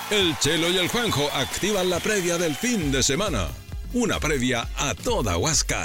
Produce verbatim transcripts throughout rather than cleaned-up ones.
El Chelo y el Juanjo activan la previa del fin de semana. Una previa a toda Huasca.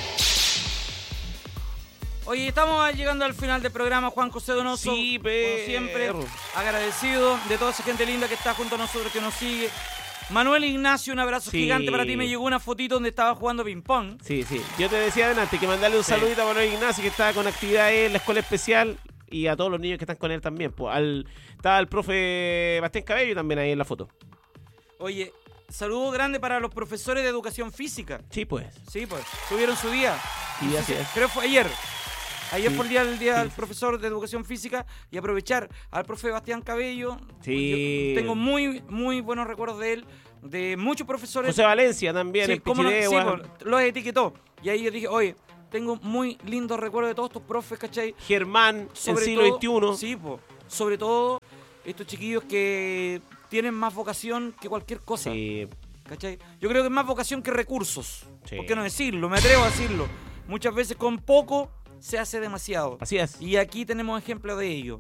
Oye, estamos llegando al final del programa, Juan José Donoso. Sí, pero... Como siempre, agradecido de toda esa gente linda que está junto a nosotros, que nos sigue. Manuel Ignacio, un abrazo sí. gigante para ti. Me llegó una fotito donde estaba jugando ping-pong. Sí, sí. Yo te decía adelante que mandarle un sí. saludito a Manuel Ignacio, que estaba con actividades en la escuela especial, y a todos los niños que están con él también. Pues, al, estaba el profe Bastián Cabello también ahí en la foto. Oye, saludo grande para los profesores de educación física. Sí, pues. Sí, pues. Tuvieron su día. Y así es. Creo que fue ayer. Ayer sí, fue el día del día sí. del profesor de educación física, y aprovechar al profe Bastián Cabello. Sí. Yo tengo muy, muy buenos recuerdos de él, de muchos profesores. José Valencia también, sí, el no, sí, bueno, los etiquetó. Y ahí yo dije, oye, tengo muy lindos recuerdos de todos estos profes, ¿cachai? Germán, en siglo veintiuno. Sí, po, sobre todo estos chiquillos que tienen más vocación que cualquier cosa. Sí. ¿Cachai? Yo creo que es más vocación que recursos. Sí. ¿Por qué no decirlo? Me atrevo a decirlo. Muchas veces con poco se hace demasiado. Así es. Y aquí tenemos ejemplo de ello.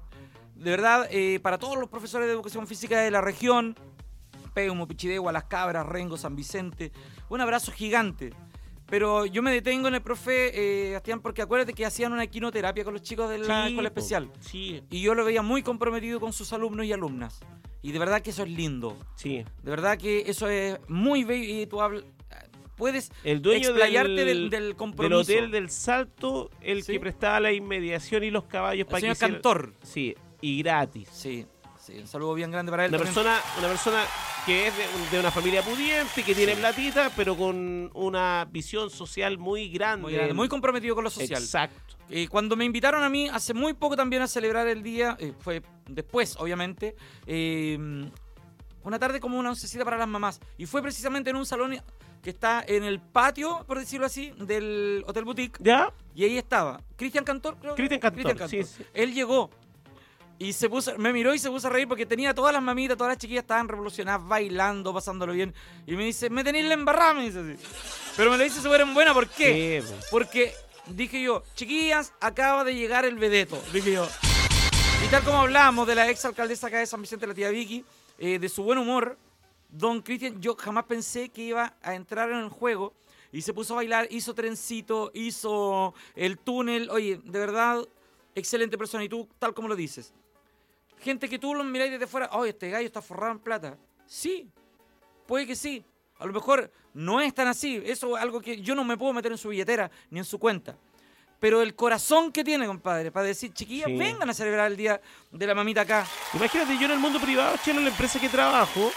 De verdad, eh, para todos los profesores de educación física de la región, Peumo, Pichidegua, Las Cabras, Rengo, San Vicente, un abrazo gigante. Pero yo me detengo en el profe eh, Bastián, porque acuérdate que hacían una equinoterapia con los chicos de la sí, escuela especial. Sí. Y yo lo veía muy comprometido con sus alumnos y alumnas. Y de verdad que eso es lindo. Sí. De verdad que eso es muy bello. Y tú hablas, puedes el dueño explayarte del, del, del compromiso. Del Hotel del Salto, el ¿sí? que prestaba la inmediación y los caballos el para señor que Cantor. Se... Sí, y gratis. Sí, sí, un saludo bien grande para él. Una persona, una persona que es de, de una familia pudiente, que tiene sí. platita, pero con una visión social muy grande. Muy, grande, muy comprometido con lo social. Exacto. Eh, cuando me invitaron a mí, hace muy poco también a celebrar el día, eh, fue después, obviamente, eh, una tarde como una oncecita para las mamás. Y fue precisamente en un salón que está en el patio, por decirlo así, del Hotel Boutique. ¿Ya? Y ahí estaba Cristian Cantor, creo. Cristian Cantor, Cantor. Sí, sí. Él llegó y se puso, me miró y se puso a reír porque tenía todas las mamitas, todas las chiquillas estaban revolucionadas, bailando, pasándolo bien. Y me dice, me tenéis la embarrada, me dice así. Pero me lo dice súper en buena, ¿por qué? Sí, porque dije yo, chiquillas, acaba de llegar el vedeto, dije yo. Y tal como hablábamos de la ex alcaldesa acá de San Vicente, la tía Vicky, eh, de su buen humor, don Cristian, yo jamás pensé que iba a entrar en el juego y se puso a bailar, hizo trencito, hizo el túnel. Oye, de verdad, excelente persona. Y tú, tal como lo dices, gente que tú los miráis desde fuera, oye, este gallo está forrado en plata. Sí, puede que sí. A lo mejor no es tan así. Eso es algo que yo no me puedo meter en su billetera ni en su cuenta. Pero el corazón que tiene, compadre, para decir, chiquillas, sí. vengan a celebrar el día de la mamita acá. Imagínate, yo en el mundo privado, Chelo, en la empresa que trabajo,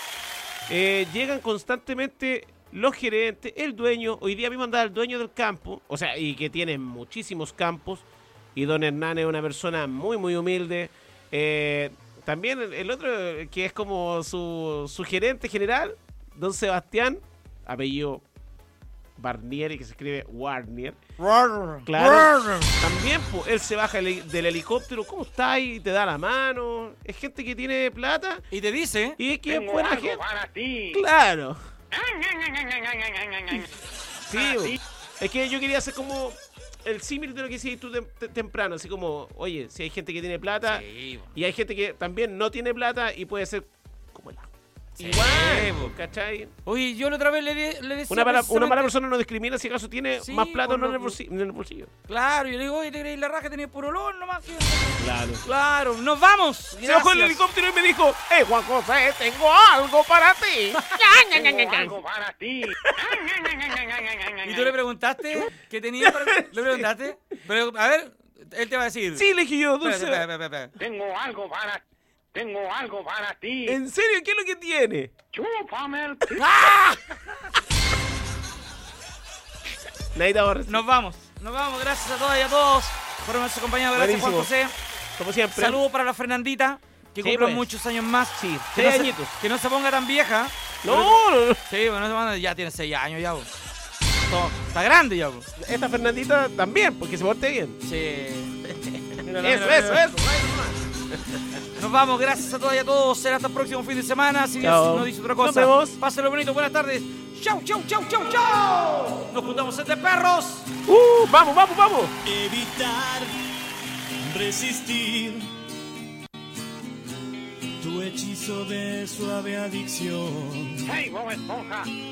eh, llegan constantemente los gerentes, el dueño. Hoy día mismo andaba el dueño del campo, o sea, y que tiene muchísimos campos. Y don Hernán es una persona muy, muy humilde. Eh, también el, el otro, que es como su, su gerente general, don Sebastián, apellido Barnier, y que se escribe Warnier. Claro. Warner. También, pues, él se baja el, del helicóptero, ¿cómo está ahí? Y te da la mano. Es gente que tiene plata. Y te dice, y es que es buena gente. Para ti. Claro. Sí, es que yo quería hacer como el símil de lo que hiciste tú tem- temprano, así como, oye, si hay gente que tiene plata, sí, y hay gente que también no tiene plata y puede ser como el agua. Sí, igual, ¿cachai? Oye, yo la otra vez le, le decía... Una mala, una mala persona no discrimina si acaso tiene sí, más plata o no en el, bolsillo, en el bolsillo. Claro, yo le digo, oye, te crees la raja, tenés puro olor nomás. Claro. Claro, nos vamos. Se bajó el helicóptero y me dijo, eh, Juan José, tengo algo para ti. Tengo algo para ti. ¿Y tú le preguntaste qué tenía para ti? ¿Le preguntaste? Pero, a ver, él te va a decir. Sí, le dije yo, dulce. Espera, espera, espera, espera. Tengo algo para ti. Tengo algo para ti. ¿En serio? ¿Qué es lo que tiene? Chúpame el... ¡Ah! Nos vamos, nos vamos. Gracias a todas y a todos por nuestro compañero. Gracias, Juan José. Como siempre. Saludos para la Fernandita, que sí, cumple pues. muchos años más. Sí, que seis no añitos. Se, que no se ponga tan vieja. No, no, no. Sí, bueno, ya tiene seis años ya. Todo, está grande ya. Esta Fernandita también, porque se porte bien. Sí. Mírala, eso, mírala, eso, mírala. eso. Nos vamos, gracias a todas y a todos. Será hasta el próximo fin de semana. Si Dios no dice otra cosa. Nos vemos. Pásenlo bonito, buenas tardes. Chau, chau, chau, chau, chau. Nos juntamos entre perros. Uh, vamos, vamos, vamos. Evitar, resistir. tu hechizo de suave adicción. ¡Hey, Bob Esponja!